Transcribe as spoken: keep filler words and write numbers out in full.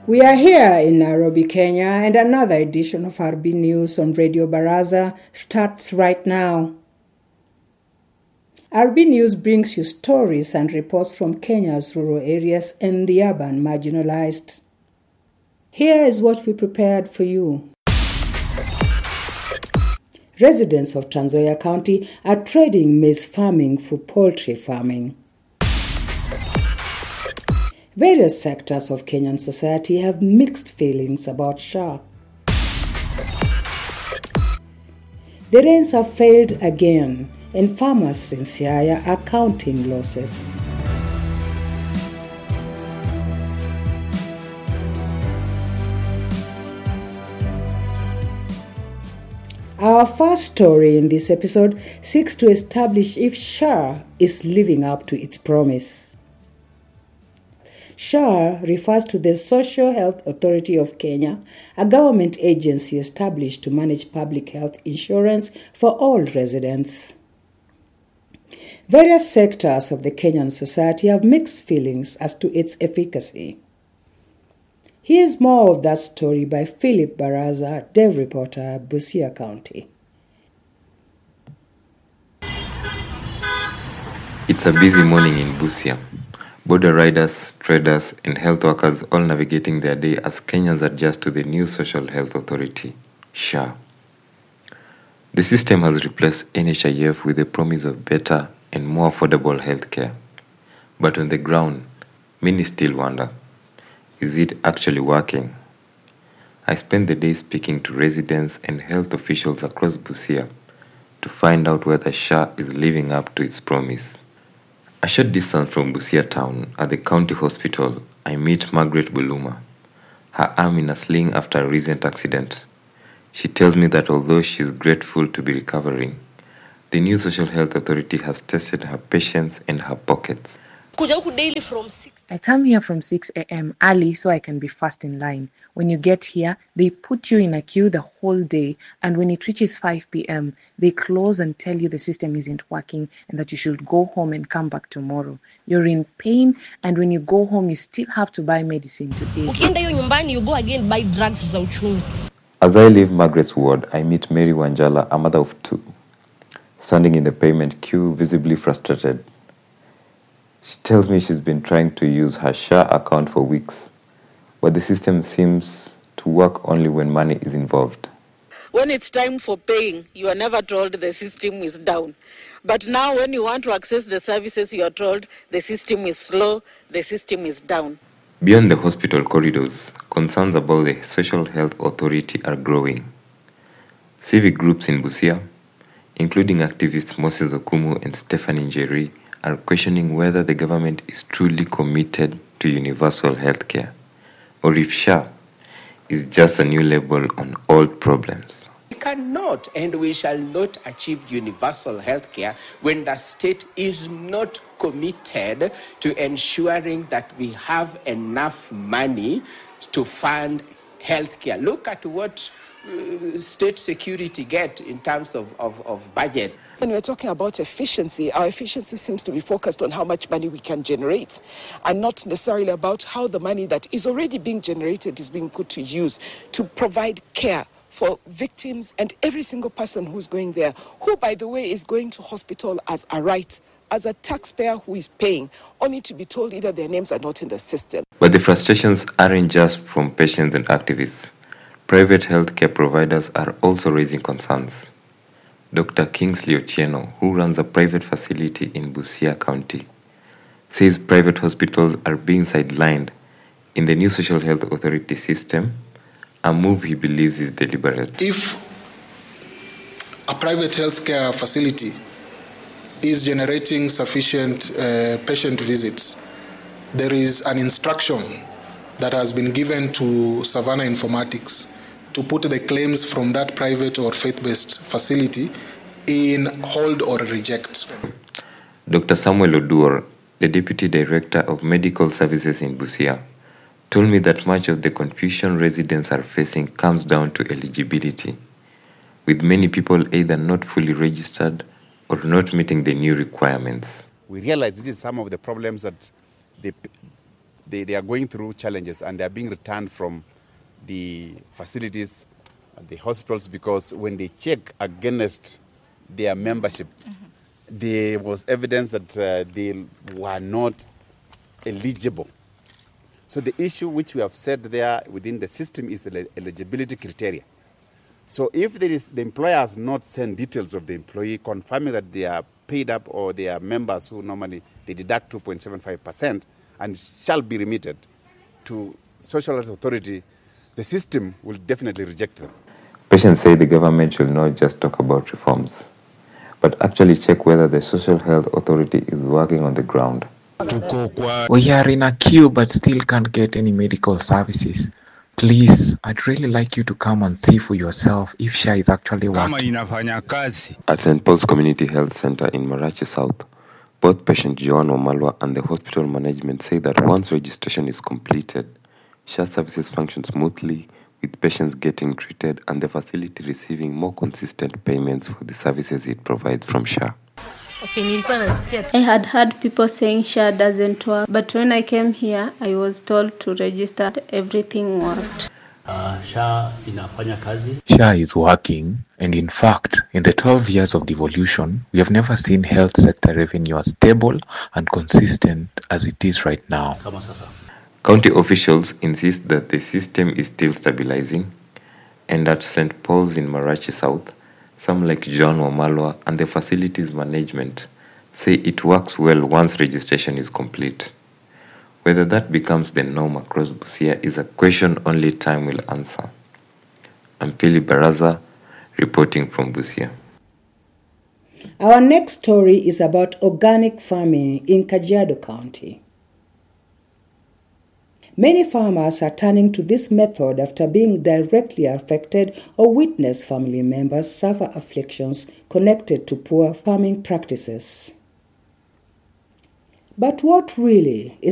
We are here in Nairobi, Kenya, and another edition of R B News on Radio Baraza starts right now. R B News brings you stories and reports from Kenya's rural areas and the urban marginalized. Here is what we prepared for you. Residents of Trans Nzoia County are trading maize farming for poultry farming. Various sectors of Kenyan society have mixed feelings about S H A. The rains have failed again, and farmers in Siaya are counting losses. Our first story in this episode seeks to establish if S H A is living up to its promise. S H A refers to the Social Health Authority of Kenya, a government agency established to manage public health insurance for all residents. Various sectors of the Kenyan society have mixed feelings as to its efficacy. Here's more of that story by Philip Baraza, Dev reporter, Busia County. It's a busy morning in Busia. Border riders, traders, and health workers all navigating their day as Kenyans adjust to the new Social Health Authority, S H A. The system has replaced N H I F with the promise of better and more affordable healthcare. But on the ground, many still wonder, is it actually working? I spent the day speaking to residents and health officials across Busia to find out whether S H A is living up to its promise. A short distance from Busia town, at the county hospital, I meet Margaret Buluma, her arm in a sling after a recent accident. She tells me that although she is grateful to be recovering, the new Social Health Authority has tested her patience and her pockets. Daily from six. I come here from six a.m. early so I can be first in line. When you get here, they put you in a queue the whole day, and when it reaches five p.m., they close and tell you the system isn't working and that you should go home and come back tomorrow. You're in pain, and when you go home, you still have to buy medicine to ease it. You go again buy drugs. As I leave Margaret's ward, I meet Mary Wanjala, a mother of two, standing in the payment queue, visibly frustrated. She tells me she's been trying to use her S H A account for weeks, but the system seems to work only when money is involved. When it's time for paying, you are never told the system is down. But now when you want to access the services, you are told the system is slow, the system is down. Beyond the hospital corridors, concerns about the Social Health Authority are growing. Civic groups in Busia, including activists Moses Okumu and Stephanie Njeri, are questioning whether the government is truly committed to universal healthcare, or if S H A is just a new label on old problems. We cannot and we shall not achieve universal healthcare when the state is not committed to ensuring that we have enough money to fund healthcare. Look at what uh, state security get in terms of, of, of budget. When we're talking about efficiency, our efficiency seems to be focused on how much money we can generate and not necessarily about how the money that is already being generated is being put to use to provide care for victims and every single person who's going there, who, by the way, is going to hospital as a right, as a taxpayer who is paying, only to be told either their names are not in the system. But the frustrations aren't just from patients and activists. Private healthcare providers are also raising concerns. Doctor Kingsley Otieno, who runs a private facility in Busia County, says private hospitals are being sidelined in the new Social Health Authority system, a move he believes is deliberate. If a private healthcare facility is generating sufficient uh, patient visits, there is an instruction that has been given to Savannah Informatics to put the claims from that private or faith-based facility in hold or reject. Doctor Samuel Oduor, the Deputy Director of Medical Services in Busia, told me that much of the confusion residents are facing comes down to eligibility, with many people either not fully registered or not meeting the new requirements. We realize this is some of the problems that the they, they are going through challenges and they are being returned from the facilities, the hospitals, because when they check against their membership, mm-hmm. there was evidence that uh, they were not eligible. So the issue which we have said there within the system is the eligibility criteria. So if there is, the employer has not sent details of the employee confirming that they are paid up or they are members who normally they deduct two point seven five percent and shall be remitted to Social Health Authority, the system will definitely reject them. Patients say the government should not just talk about reforms, but actually check whether the Social Health Authority is working on the ground. We are in a queue but still can't get any medical services. Please, I'd really like you to come and see for yourself if SHA is actually working. At Saint Paul's Community Health Center in Marachi South, both patient Joan Wamalwa and the hospital management say that once registration is completed, SHA services function smoothly, with patients getting treated and the facility receiving more consistent payments for the services it provides from SHA. I had heard people saying SHA doesn't work, but when I came here, I was told to register. Everything worked. Uh, SHA is working, and in fact, in the twelve years of devolution, we have never seen health sector revenue as stable and consistent as it is right now. County officials insist that the system is still stabilizing, and at Saint Paul's in Marachi South, some like John Wamalwa and the facilities management say it works well once registration is complete. Whether that becomes the norm across Busia is a question only time will answer. I'm Philip Baraza, reporting from Busia. Our next story is about organic farming in Kajiado County. Many farmers are turning to this method after being directly affected or witness family members suffer afflictions connected to poor farming practices. But what really is